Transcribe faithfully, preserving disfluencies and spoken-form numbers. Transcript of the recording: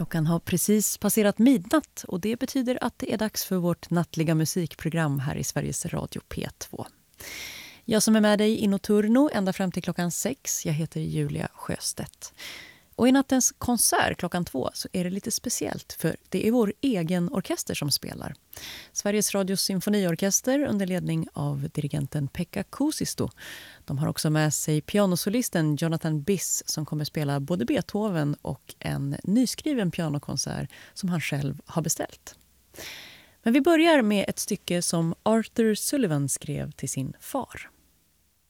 Klockan har precis passerat midnatt och det betyder att det är dags för vårt nattliga musikprogram här i Sveriges Radio P två. Jag som är med dig in och turno ända fram till klockan sex, jag heter Julia Sjöstedt. Och i nattens konsert klockan två så är det lite speciellt för det är vår egen orkester som spelar. Sveriges Radios symfoniorkester under ledning av dirigenten Pekka Kuusisto. De har också med sig pianosolisten Jonathan Biss som kommer spela både Beethoven och en nyskriven pianokonsert som han själv har beställt. Men vi börjar med ett stycke som Arthur Sullivan skrev till sin far.